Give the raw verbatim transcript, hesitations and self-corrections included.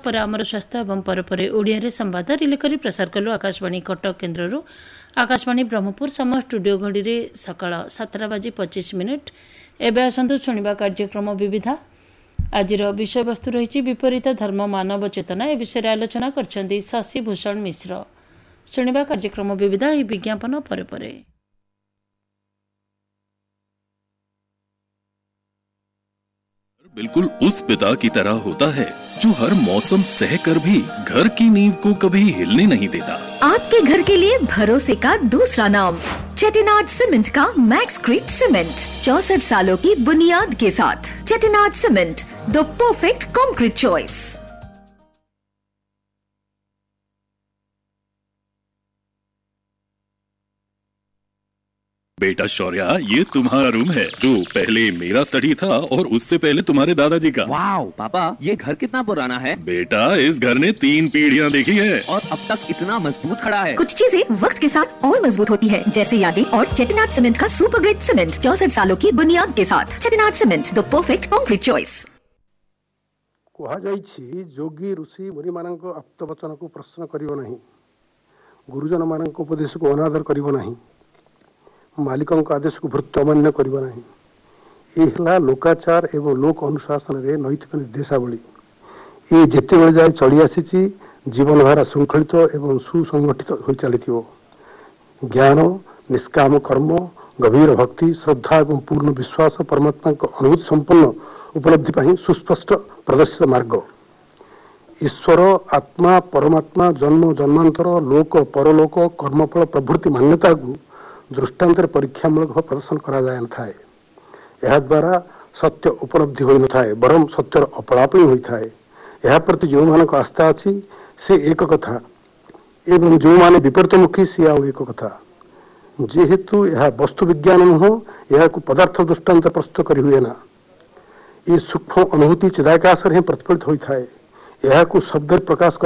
पर आमर स्वास्थ्य एवं पर पर ओडिया संवाद रिले करी प्रसार कलु आकाशवाणी कटक केन्द्र आकाशवाणी ब्रह्मपुर समय स्टूडियो घड़ी रे सकाळ सातटा बाजी पच्चीस मिनिट एबे आसंतु शुणिबा कार्यक्रम विविधा आज विषय वस्तु रही विपरीत धर्म मानव चेतना ए विषय आलोचना करछंती शशि भूषण मिश्र शुणिबा कार्यक्रम विविधा ही विज्ञापन पर परे। बिल्कुल उस पिता की तरह होता है जो हर मौसम सह कर भी घर की नींव को कभी हिलने नहीं देता। आपके घर के लिए भरोसे का दूसरा नाम चेटिनाड सीमेंट का मैक्सक्रीट सीमेंट चौसठ सालों की बुनियाद के साथ। Chettinad cement the perfect concrete choice. बेटा शौर्या, ये तुम्हारा रूम है जो पहले मेरा स्टडी था और उससे पहले तुम्हारे दादाजी का। वाओ पापा, ये घर कितना पुराना है। बेटा इस घर ने तीन पीढ़ियां देखी है और अब तक इतना मजबूत खड़ा है। कुछ चीजें वक्त के साथ और मजबूत होती है, जैसे यादें और चेटिनाड सीमेंट का सुपर ग्रेट सीमेंट चौसठ सालों की बुनियाद के साथ। Chettinad cement the perfect concrete choice. कहा जाइछि जोगी ऋषि मुनि मानक आप्त वचन को प्रश्न करियो नहीं, गुरुजन मानक उपदेश को अनादर करियो नहीं, मालिकों का आदेश को भृत्य अमान्य करिबा नहीं। यह लोकाचार एवं लोक अनुशासन रे नैतिक निर्देशावली। ये जेते बेले जाए चली आसी जीवन धारा श्रृंखलित एवं सुसंगठित हो चली। ज्ञान, निष्काम कर्म, गभीर भक्ति, श्रद्धा एवं पूर्ण विश्वास परमात्मा अनुभूति संपन्न उपलब्धि पर सुस्पष्ट प्रदर्शित मार्ग। ईश्वर, आत्मा, परमात्मा, जन्म जन्मांतर, लोक परलोक, कर्मफल प्रभृति मान्यता को दृष्टांतर परीक्षामूलक प्रदर्शन करा जाए न थाए। यह द्वारा सत्य उपलब्धि होई न थाए, बरम सत्यर अपलापी होई थाए। यह प्रति जो मानक आस्था अछि से एक कथा एवं जो माने विपरीतमुखी से आउ एक कथा। जेहेतु यह वस्तु विज्ञान नुह, यह को पदार्थ दृष्टांत प्रस्तुत करि हुए ना। ये सूक्ष्म अनुभूति चिदाकाश रे प्रतिफलित होई थाए। यह को शब्द प्रकाश